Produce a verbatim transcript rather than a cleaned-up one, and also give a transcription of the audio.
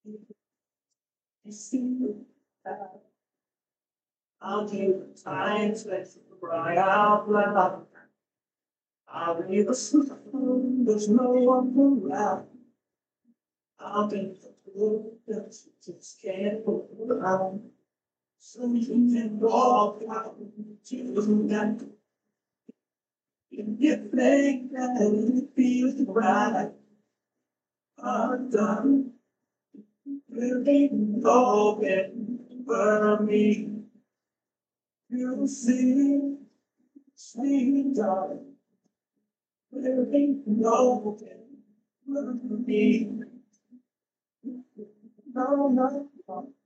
You see that I'll give time to cry out loud. I'll be the sun, there's no one around. I'll be the blue that you just can't put around. So you can walk out to the night. If you think that it feels right, I'm done. We'll be open for me. You see, sweet darling, we'll be open for me. No, no, no.